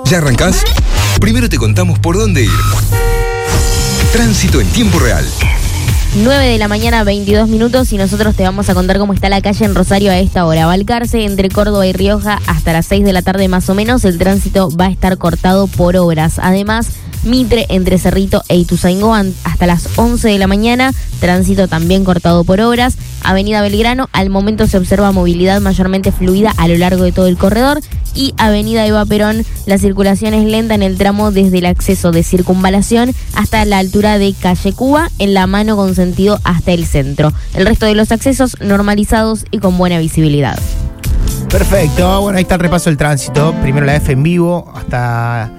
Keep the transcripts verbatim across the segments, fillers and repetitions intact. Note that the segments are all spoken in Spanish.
¿Ya arrancás? Primero te contamos por dónde ir. Tránsito en tiempo real. nueve de la mañana, veintidós minutos, y nosotros te vamos a contar cómo está la calle en Rosario a esta hora. Balcarce, entre Córdoba y Rioja, hasta las seis de la tarde más o menos, el tránsito va a estar cortado por obras. Además, Mitre, entre Cerrito e Ituzaingó, hasta las once de la mañana, tránsito también cortado por obras. Avenida Belgrano, al momento se observa movilidad mayormente fluida a lo largo de todo el corredor. Y Avenida Eva Perón, la circulación es lenta en el tramo desde el acceso de Circunvalación hasta la altura de Calle Cuba, en la mano con sentido hasta el centro. El resto de los accesos normalizados y con buena visibilidad. Perfecto, bueno, ahí está el repaso del tránsito. Primero la F en vivo hasta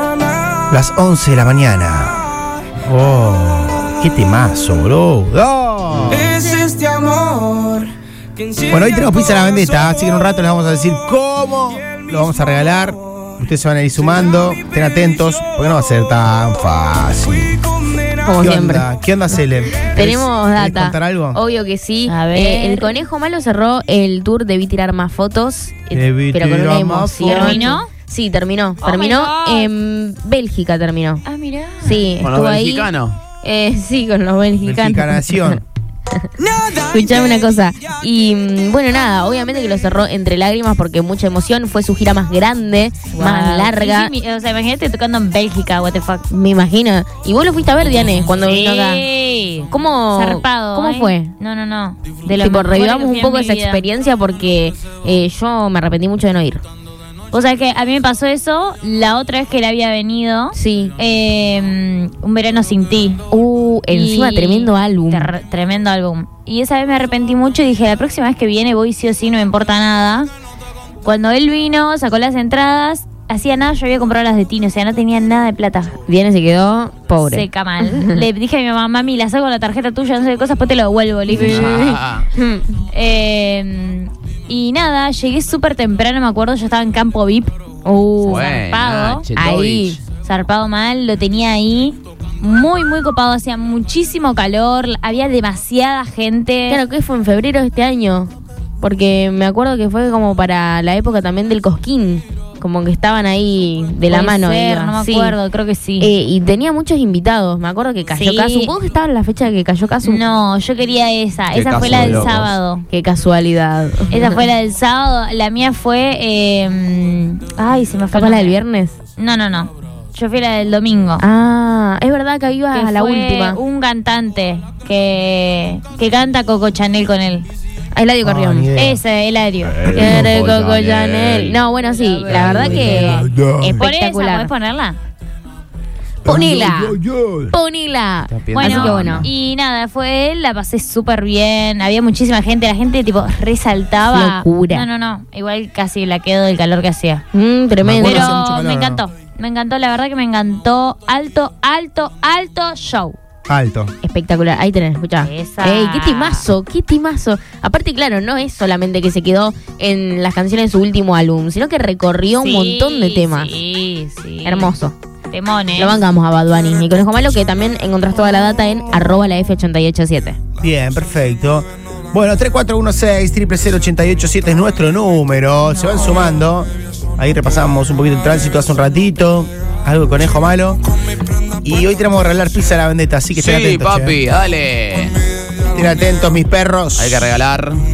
las once de la mañana. Oh, qué temazo, bro. Oh. Es este amor. Bueno, hoy tenemos pizza a la vendetta, así que en un rato les vamos a decir cómo lo vamos a regalar. Ustedes se van a ir sumando, estén atentos, porque no va a ser tan fácil. Como ¿Qué siempre. onda? ¿Qué onda, Cele? Tenemos ¿Querés data. contar algo? Obvio que sí. A ver. Eh, el Conejo Malo cerró el tour Debí Tirar Más Fotos, eh, Debí pero con una tirar más emoción. fotos. ¿Terminó? Sí, terminó. Oh terminó my God. en Bélgica, terminó. Ah, mirá. Sí, Con estuvo los ahí. mexicanos. Eh, sí, con los belgicanos. Mexicanación. Escuchame una cosa. Y mm, bueno, nada, obviamente que lo cerró entre lágrimas porque mucha emoción. Fue su gira más grande, más Wow. larga. Sí, sí, o sea, imagínate tocando en Bélgica, what the fuck. Me imagino. Y vos lo fuiste a ver, Diane, cuando vino acá. Sí. ¿Cómo, Zarpado. ¿cómo ¿eh? fue? No, no, no. De lo Tipo, mejor revivamos que fui un poco en mi esa vida. experiencia porque eh, yo me arrepentí mucho de no ir. O sea que a mí me pasó eso la otra vez que él había venido. Sí. Eh, un verano sin ti. Uh, encima Y- tremendo álbum. Ter- tremendo álbum. Y esa vez me arrepentí mucho y dije, la próxima vez que viene voy sí o sí, no me importa nada. Cuando él vino, sacó las entradas, hacía nada, yo había comprado las de Tini, o sea, no tenía nada de plata. Diane se quedó pobre. Seca mal. Le dije a mi mamá, mami, la saco con la tarjeta tuya, no sé qué cosas, después te lo devuelvo. Le dije, Ah, Eh, y nada, llegué súper temprano, me acuerdo, yo estaba en campo V I P. Uh, Buena, zarpado. Chetovich. ahí. Zarpado mal, lo tenía ahí. Muy, muy copado, hacía muchísimo calor, había demasiada gente. Claro que fue en febrero de este año. Porque me acuerdo que fue como para la época también del Cosquín. Como que estaban ahí de la Puede mano. ser, iba. no me Sí. acuerdo, creo que sí. Eh, y tenía muchos invitados. Me acuerdo que cayó Sí. Casu. ¿Vos estabas en la fecha que cayó Casu? No, yo quería esa. Qué esa fue caso la de del locos. sábado. Qué casualidad. Esa fue la del sábado. La mía fue. eh, ay, se me fue. ¿Capaz el la del nombre. viernes? No, no, no. Yo fui la del domingo. Ah, es verdad que iba que a la fue última. un cantante que, que canta Coco Chanel con él. A Eladio Ah, Carrión. ni idea. Ese, Eladio. Quiere Coco Chanel. No, bueno, sí, la verdad que Por esa, espectacular. ¿podés ponerla? Ponela, ponela. Está bien. Bueno, Así que bueno. y nada, fue él, la pasé súper bien. Había muchísima gente, la gente tipo resaltaba. Locura. No, no, no. Igual casi la quedo del calor que hacía. Mm, tremendo. Me acuerdo, hace mucho Pero calor, me ¿no? encantó. Me encantó, la verdad que me encantó. Alto, alto, alto show. Alto. Espectacular, ahí tenés, escuchá. Esa. Ey, qué timazo, qué timazo. Aparte, claro, no es solamente que se quedó en las canciones de su último álbum, sino que recorrió un Sí, montón de temas. Sí, sí. Hermoso. Temones. Lo bancamos a Bad Bunny. Y Conejo Malo, que también encontrás toda la data en arroba la F ochenta y ocho siete. Bien, perfecto. Bueno, tres cuatro uno seis, cero cero cero, ocho ocho siete es nuestro número. Se van sumando. Ahí repasamos un poquito el tránsito hace un ratito. Algo de Conejo Malo. Y hoy tenemos que regalar pizza a la vendetta, así que estén Sí, atentos. papi, che. dale. Estén atentos, mis perros. Hay que regalar.